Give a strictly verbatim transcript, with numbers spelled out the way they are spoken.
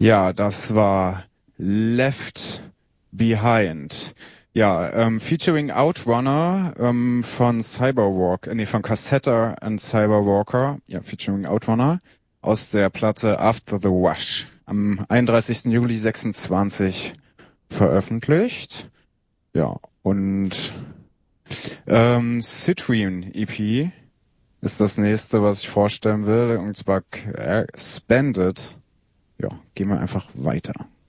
Ja, das war Left Behind. Ja, ähm, featuring Outrunner ähm, von Cyberwalk, äh, nee, von Cassetta and Cyberwalker. Ja, featuring Outrunner aus der Platte After the Wash. Am einunddreißigsten Juli sechsundzwanzig veröffentlicht. Ja, und ähm, Citrine E P ist das nächste, was ich vorstellen will, und zwar äh, Spended. Ja, gehen wir einfach weiter.